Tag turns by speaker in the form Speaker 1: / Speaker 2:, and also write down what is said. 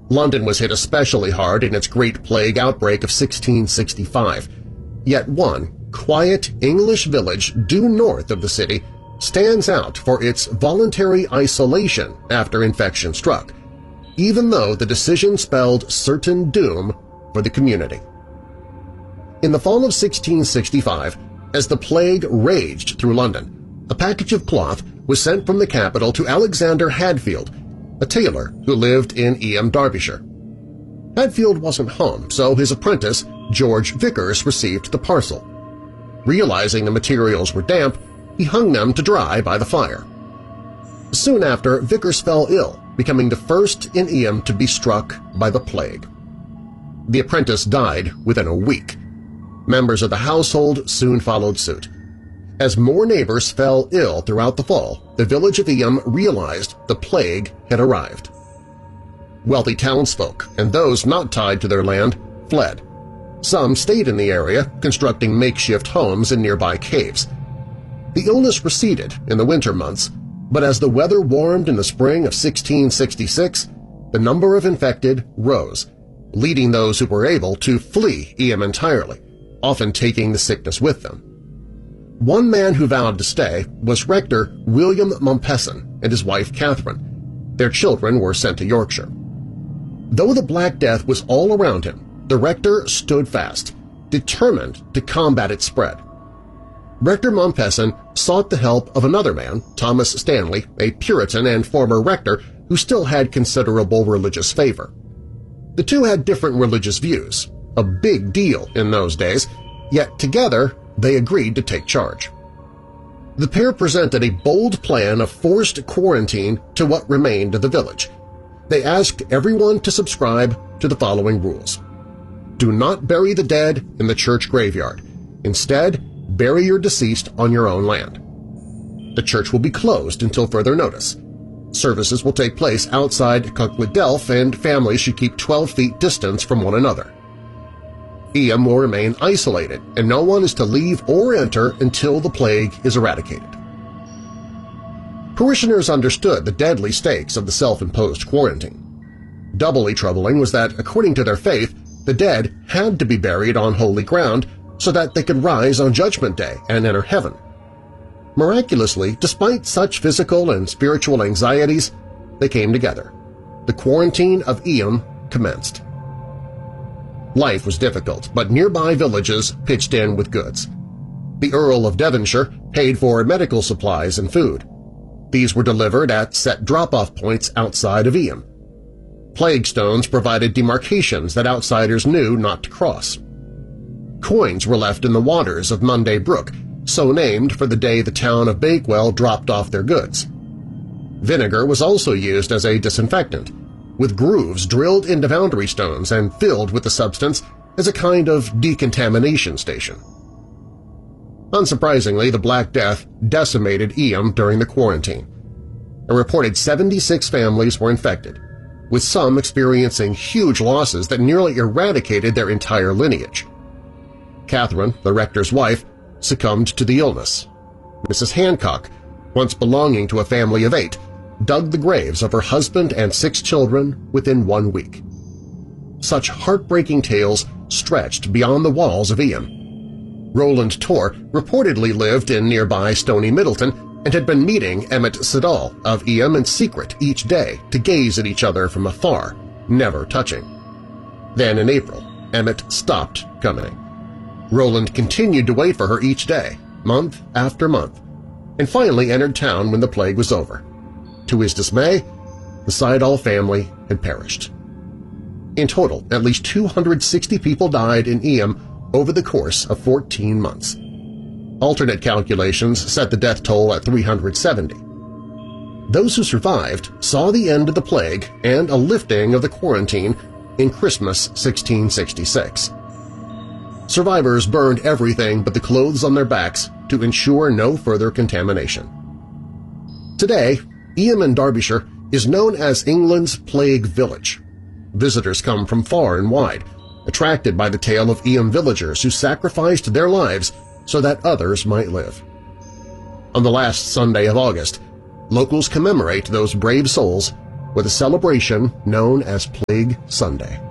Speaker 1: London was hit especially hard in its Great Plague outbreak of 1665. Yet one quiet English village due north of the city stands out for its voluntary isolation after infection struck, even though the decision spelled certain doom for the community. In the fall of 1665, as the plague raged through London, a package of cloth was sent from the capital to Alexander Hadfield, a tailor who lived in Eyam, Derbyshire. Hadfield wasn't home, so his apprentice, George Vickers, received the parcel. Realizing the materials were damp, he hung them to dry by the fire. Soon after, Vickers fell ill, becoming the first in Eyam to be struck by the plague. The apprentice died within a week. Members of the household soon followed suit. As more neighbors fell ill throughout the fall, the village of Eyam realized the plague had arrived. Wealthy townsfolk and those not tied to their land fled. Some stayed in the area, constructing makeshift homes in nearby caves. The illness receded in the winter months, but as the weather warmed in the spring of 1666, the number of infected rose, leading those who were able to flee Eyam entirely, often taking the sickness with them. One man who vowed to stay was Rector William Mompesson and his wife Catherine. Their children were sent to Yorkshire. Though the Black Death was all around him, the rector stood fast, determined to combat its spread. Rector Mompesson sought the help of another man, Thomas Stanley, a Puritan and former rector who still had considerable religious favor. The two had different religious views, a big deal in those days, yet together they agreed to take charge. The pair presented a bold plan of forced quarantine to what remained of the village. They asked everyone to subscribe to the following rules. Do not bury the dead in the church graveyard. Instead, bury your deceased on your own land. The church will be closed until further notice. Services will take place outside Cwclwdelf and families should keep 12 feet distance from one another. Eyam will remain isolated, and no one is to leave or enter until the plague is eradicated. Parishioners understood the deadly stakes of the self-imposed quarantine. Doubly troubling was that, according to their faith, the dead had to be buried on holy ground so that they could rise on Judgment Day and enter heaven. Miraculously, despite such physical and spiritual anxieties, they came together. The quarantine of Eyam commenced. Life was difficult, but nearby villages pitched in with goods. The Earl of Devonshire paid for medical supplies and food. These were delivered at set drop-off points outside of Eyam. Plague stones provided demarcations that outsiders knew not to cross. Coins were left in the waters of Monday Brook, so named for the day the town of Bakewell dropped off their goods. Vinegar was also used as a disinfectant, with grooves drilled into boundary stones and filled with the substance as a kind of decontamination station. Unsurprisingly, the Black Death decimated Eyam during the quarantine. A reported 76 families were infected, with some experiencing huge losses that nearly eradicated their entire lineage. Catherine, the rector's wife, succumbed to the illness. Mrs. Hancock, once belonging to a family of 8, dug the graves of her husband and 6 children within 1 week. Such heartbreaking tales stretched beyond the walls of Eyam. Roland Torr reportedly lived in nearby Stony Middleton and had been meeting Emmett Siddall of Eyam in secret each day to gaze at each other from afar, never touching. Then in April, Emmett stopped coming. Roland continued to wait for her each day, month after month, and finally entered town when the plague was over. To his dismay, the Siddall family had perished. In total, at least 260 people died in Eyam over the course of 14 months. Alternate calculations set the death toll at 370. Those who survived saw the end of the plague and a lifting of the quarantine in Christmas 1666. Survivors burned everything but the clothes on their backs to ensure no further contamination. Today, Eyam in Derbyshire is known as England's Plague Village. Visitors come from far and wide, attracted by the tale of Eyam villagers who sacrificed their lives so that others might live. On the last Sunday of August, locals commemorate those brave souls with a celebration known as Plague Sunday.